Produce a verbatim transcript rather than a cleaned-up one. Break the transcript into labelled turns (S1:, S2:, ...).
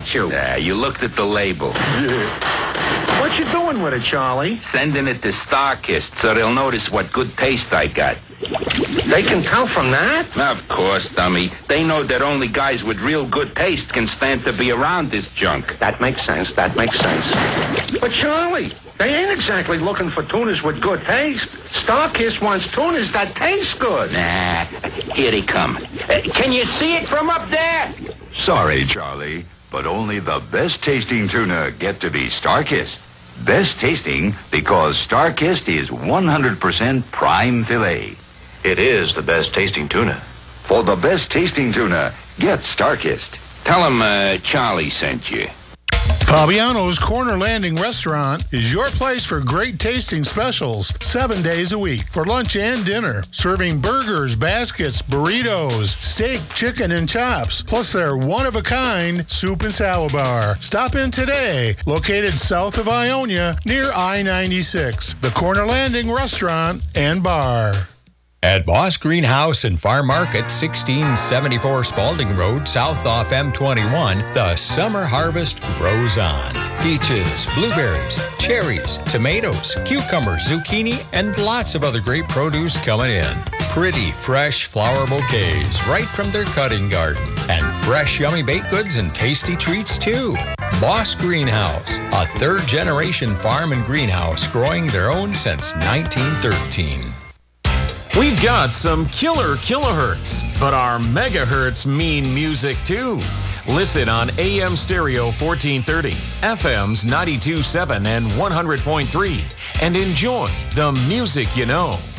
S1: got you.
S2: Yeah, you looked at the label.
S1: What you doing with it, Charlie?
S2: Sending it to StarKist so they'll notice what good taste I got.
S1: They can tell from that?
S2: Of course, dummy. They know that only guys with real good taste can stand to be around this junk.
S1: That makes sense. That makes sense. But, Charlie, they ain't exactly looking for tuners with good taste. StarKist wants tuners that taste good.
S2: Nah, here they come. Uh, can you see it from up there?
S3: Sorry, Charlie, but only the best tasting tuna get to be StarKist. Best tasting because StarKist is one hundred percent prime filet.
S4: It is the best tasting tuna.
S3: For the best tasting tuna, get StarKist.
S2: Tell them uh, Charlie sent you.
S5: Fabiano's Corner Landing Restaurant is your place for great tasting specials seven days a week for lunch and dinner. Serving burgers, baskets, burritos, steak, chicken, and chops, plus their one-of-a-kind soup and salad bar. Stop in today, located south of Ionia near I ninety-six. The Corner Landing Restaurant and Bar.
S6: At Boss Greenhouse and Farm Market, sixteen seventy-four Spalding Road, south off M twenty-one, the summer harvest grows on. Peaches, blueberries, cherries, tomatoes, cucumbers, zucchini, and lots of other great produce coming in. Pretty, fresh flower bouquets right from their cutting garden. And fresh, yummy baked goods and tasty treats, too. Boss Greenhouse, a third-generation farm and greenhouse growing their own since nineteen thirteen.
S7: We've got some killer kilohertz, but our megahertz mean music too. Listen on A M Stereo fourteen thirty, F M's ninety-two point seven and one hundred point three, and enjoy the music you know.